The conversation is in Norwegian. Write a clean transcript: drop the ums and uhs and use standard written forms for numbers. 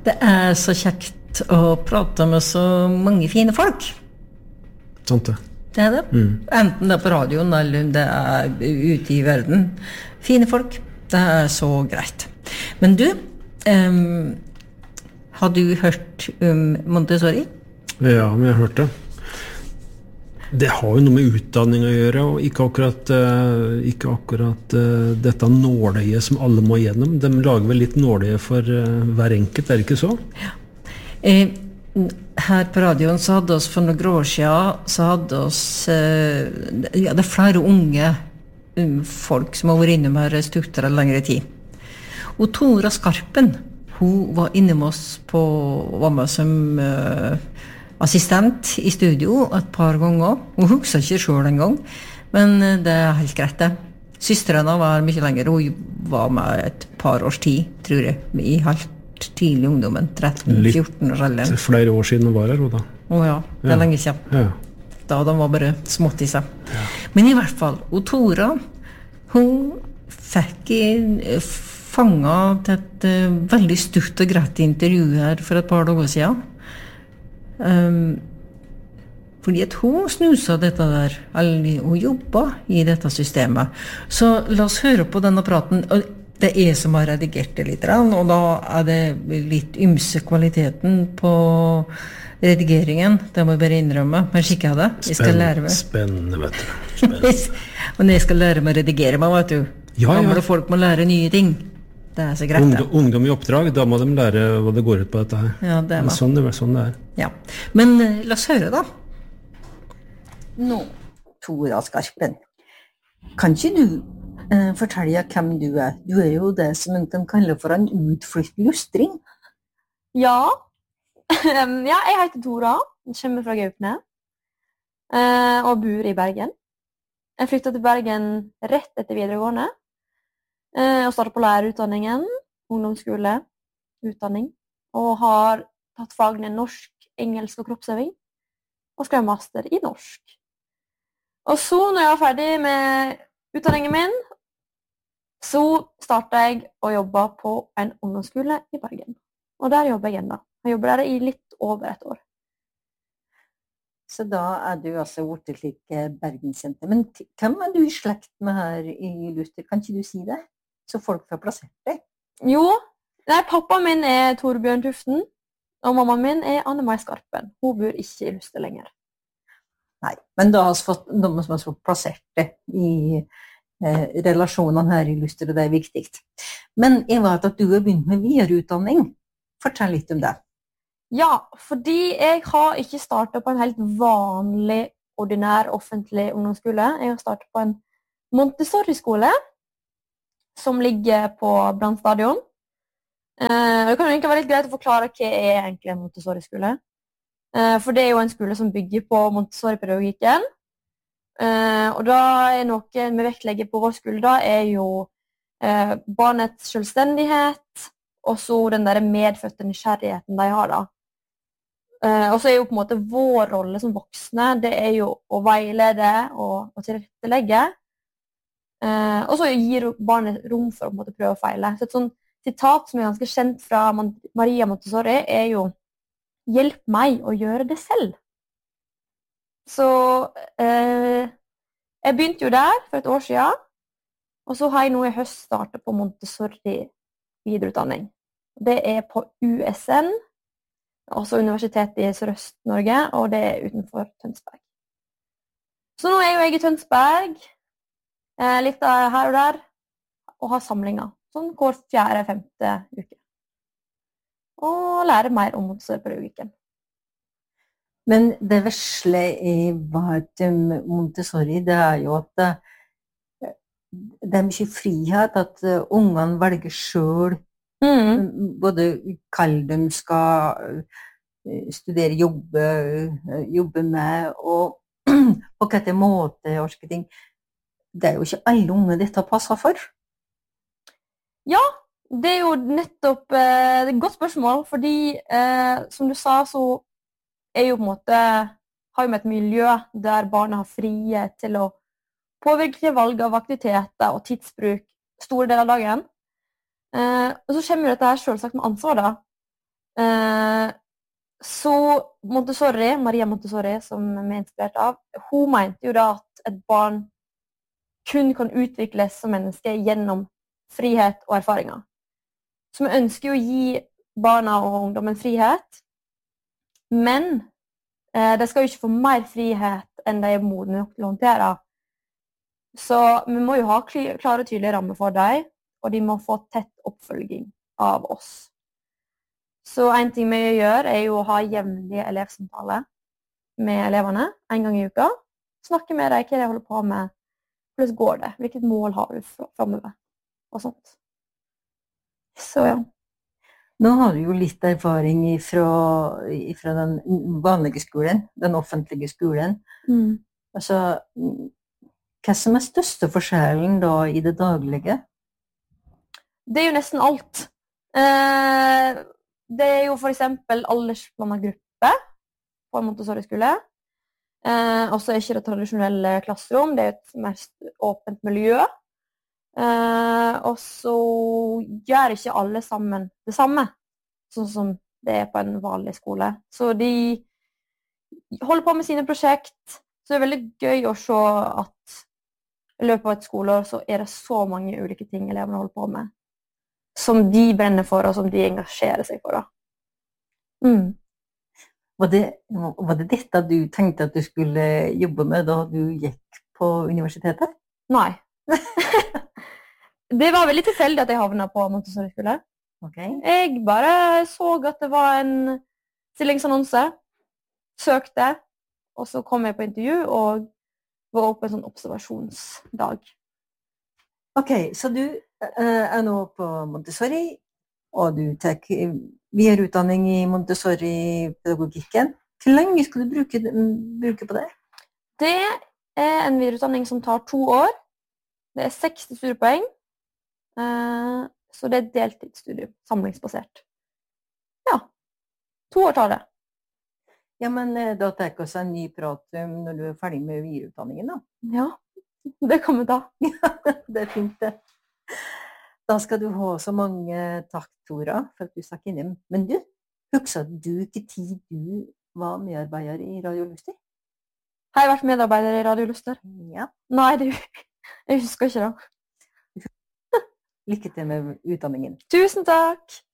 Det så kjekt å prate med så mange fine folk. Sant det. Det det. Enten det på radioen eller om det ute i verden. Fine folk. Det så greit. Men du, har du hørt om Montessori? Ja, men jeg har hørt det. Det har jo noe med utdanning å gjøre, og ikke akkurat dette nåløyet som alle må gjennom. De lager vel litt nåløye for hver enkelt, det ikke så? Ja. Her på radioen så hadde oss for noen år siden, så hadde oss, det flere unge folk som har vært innom her stuttere eller lengre tid. Og Tora Skarpen, hun var inne med oss var med som assistent i studio et par ganger. Hun husker ikke selv en gang, men det helt greit det. Søstrene var mye lenger, hun var med et par års tid, tror jeg, i helt tidlig ungdommen, 13-14 år alderen. Litt flere år siden hun var her, hun da. Åja, det lenge siden. Ja. Da de var bare smått i seg. Ja. Men i hvert fall, og Tora, hun fikk fanget til et veldig stutt og greit intervju her for et par dager siden. Fordi at hun snusa dette der, eller hun jobbet i dette systemet. Så la oss høre på denne praten, og det som har redigert det litt, og da det litt ymse kvaliteten på redigeringen, det må jeg bare innrømme, men skikker jeg det. Jeg skal lære meg. Spennende, vet du. Spennende. Og når jeg skal lære meg å redigere meg, vet du, gamle folk må lære nye ting. Det så greit. Ungdom i oppdrag, da må de lære hva det går ut på dette her. Ja, det men sånn det er. Ja. Men la oss høre da. Nå, Tora Skarpen. Kan ikke du fortelle hvem du er? Du jo det som de kaller for en utflytt lustring. Ja. Jeg heter Tora. Jeg kommer fra Gaupne. Og bor i Bergen. Jeg flyttet til Bergen rett etter videregående. Og startet på lærerutdanningen, ungdomsskole, utdanning, og har tatt fagene norsk, engelsk og kroppsøving, og skrev master i norsk. Og så, når jeg var ferdig med utdanningen min, så startet jeg å jobbe på en ungdomsskole i Bergen. Og der jobber jeg enda. Jeg jobber der i litt over et år. Så da du altså borte slik Bergenssenter. Men hvem du i slekt med her i Luster? Kan ikke du si det? Så folk får plassert deg? Jo, pappaen min Torbjørn Tuften, og mammaen min Anne-Mai Skarpen. Hun bor ikke i Luster lenger. Nei, men da har vi fått noen som har fått plassert det i relasjonene her i Luster, og det viktig. Men jeg vet at du har begynt med videreutdanning. Fortell litt om det. Ja, fordi jeg har ikke startet på en helt vanlig, ordinær, offentlig ungdomsskole. Jeg har startet på en Montessori-skole, som ligger på Brandstadion. Det kan jo egentlig være litt greit å forklare hva egentlig en Montessori-skole. For det jo en skole som bygger på Montessori-pedagogikken. Og da noe vi vektlegger på vår skole da, jo barnets selvstendighet, og så den der medfødte nysgjerrigheten de har da. Og så jo på en måte vår rolle som voksne, det jo å veilede og tilrettelegge. Og så gir barnet rom for å på en måte prøve å feile. Så et sånt sitat som ganske kjent fra Maria Montessori jo «Hjelp meg å gjøre det selv». Så jeg begynte jo der for et år siden, og så har jeg nå i høst startet på Montessori videreutdanning. Det på USN, også Universitetet i Sørøst-Norge, og det utenfor Tønsberg. Så nå jo jeg i Tønsberg, litt her og der, og har samlinger, sånn hver 4.-5. uke. Og lære mer om Montessori-pedagogikken. Men det vesle i Montessori, det jo at det mye frihet, at ungene velger selv både hva de skal studere, jobbe med, og på hvilken måte, og slike ting. Det jo ikke alle unge dette passer for. Ja, det jo nettopp et godt spørsmål, fordi som du sa, så jo på en måte, har vi et miljø der barna har frihet til å påvirke valg av aktiviteter og tidsbruk store deler av dagen. Og så kommer dette her selvsagt med ansvar da. Så Montessori, Maria Montessori, som vi er inspirert av, hun mente jo da at et barn kun kan utvikles som menneske gjennom frihet og erfaringer. Så vi ønsker jo å gi barna og ungdommen frihet, men de skal jo ikke få mer frihet enn de er modne nok til å håndtere. Så vi må jo ha klare og tydelige rammer for dem, og de må få tett oppfølging av oss. Så en ting vi gjør er jo å ha jevnlige elevsamtaler med elevene en gang i uka. Snakke med dem hva de holder på med, hvordan går det, hvilket mål har du fremover, og sånt. Så ja. Nå har du jo litt erfaring fra den vanlige skolen, den offentlige skolen. Altså, hva som er største forskjellen da i det daglige? Det er jo nesten alt. Det er jo for eksempel aldersblandet gruppe på en Montessori-skole. Og så er ikke det tradisjonelle klasserom, det er et mest åpent miljø. Og så gjør ikke alle sammen det samme, sånn som det er på en vanlig skole. Så de holder på med sine prosjekt, så det er veldig gøy å se at i løpet av et skoleår så er det så mange ulike ting elevene holder på med, som de brenner for, og som de engasjerer seg for. Var det dette du tenkte at du skulle jobbe med da du gikk på universitetet? Nei. Det var veldig tilfeldig at jeg havnet på Montessori-skole. Okay. Jeg bare så at det var en stillingsannonse, søkte, og så kom jeg på intervju og var oppe på en sånn observasjonsdag. Ok, så du er nå på Montessori, og du tar videreutdanning i Montessori-pedagogikken. Hvor lenge skal du bruke på det? Det er en videreutdanning som tar 2 år. Det er 60 studiepoeng. Så det er et deltidsstudium, samlingsbasert. Ja, 2 år tar det. Ja, men da tar jeg også en ny prat når du er ferdig med videreutdanningen da. Ja, det kan vi ta. Det er fint det. Da skal du ha så mange takk, Tora, for at du stakk innom. Men du, husker du ikke tid du var medarbeider i Radio Luster? Har jeg vært medarbeider i Radio Luster? Ja. Nei, jeg husker ikke det. Lykke til med utdanningen. Tusen takk!